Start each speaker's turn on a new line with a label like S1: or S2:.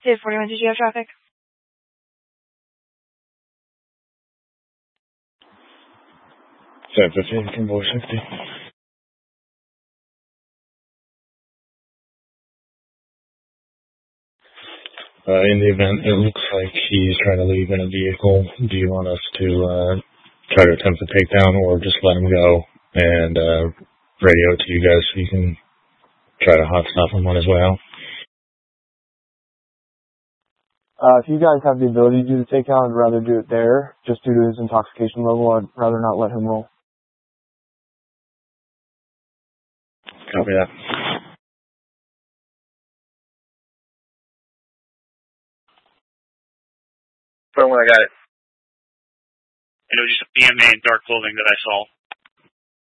S1: Did 41, did you have traffic?
S2: San 15, convoy 60. In the event, it looks like he's trying to leave in a vehicle. Do you want us to try to attempt a takedown or just let him go and radio it to you guys so you can try to hot stop him on his way out?
S3: If you guys have the ability to do the takedown, I'd rather do it there. Just due to his intoxication level, I'd rather not let him roll.
S2: Copy that.
S4: When I got it.
S5: And it was just a BMA in dark clothing that I saw.